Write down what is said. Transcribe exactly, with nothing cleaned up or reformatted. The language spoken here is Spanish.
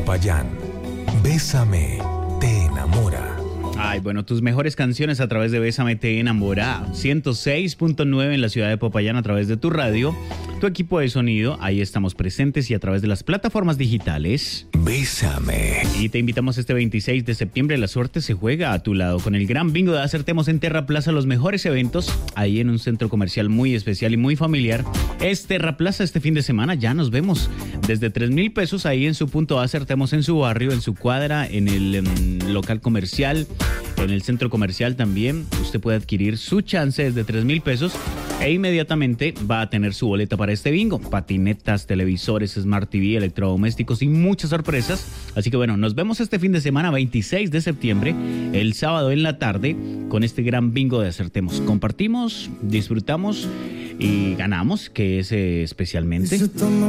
Popayán. Bésame, te enamora. Ay, bueno, tus mejores canciones a través de Bésame te enamora. ciento seis punto nueve en la ciudad de Popayán a través de tu radio, tu equipo de sonido. Ahí estamos presentes y a través de las plataformas digitales. Bésame. Y te invitamos este veintiséis de septiembre. La suerte se juega a tu lado con el gran bingo de Acertemos en Terra Plaza. Los mejores eventos ahí en un centro comercial muy especial y muy familiar. Es Terra Plaza este fin de semana. Ya nos vemos. Desde tres mil pesos ahí en su punto Acertemos en su barrio, en su cuadra, en el um, local comercial. En el centro comercial también usted puede adquirir su chance desde tres mil pesos e inmediatamente va a tener su boleta para este bingo. Patinetas, televisores, Smart T V, electrodomésticos y muchas sorpresas. Así que bueno, nos vemos este fin de semana veintiséis de septiembre, el sábado en la tarde, con este gran bingo de Acertemos. Compartimos, disfrutamos y ganamos, que es eh, especialmente...